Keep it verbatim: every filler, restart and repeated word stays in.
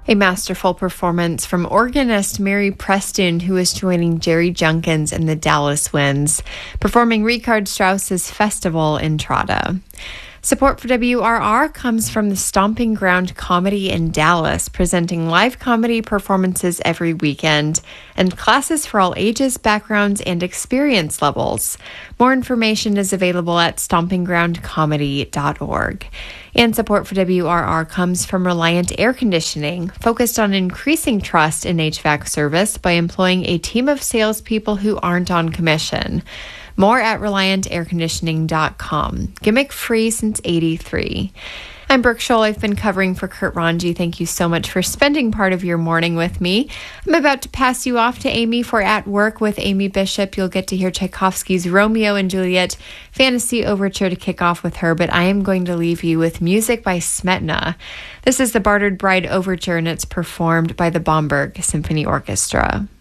A masterful performance from organist Mary Preston, who is joining Jerry Junkins and the Dallas Winds, performing Richard Strauss's Festival Entrada. Support for W R R comes from the Stomping Ground Comedy in Dallas, presenting live comedy performances every weekend and classes for all ages, backgrounds, and experience levels. More information is available at stomping ground comedy dot org. And support for W R R comes from Reliant Air Conditioning, focused on increasing trust in H V A C service by employing a team of salespeople who aren't on commission. More at reliant air conditioning dot com. Gimmick free since eighty-three. I'm Brooke Scholl. I've been covering for Kurt Ranji. Thank you so much for spending part of your morning with me. I'm about to pass you off to Amy for At Work with Amy Bishop. You'll get to hear Tchaikovsky's Romeo and Juliet Fantasy Overture to kick off with her, but I am going to leave you with music by Smetana. This is the Bartered Bride Overture, and it's performed by the Bomberg Symphony Orchestra.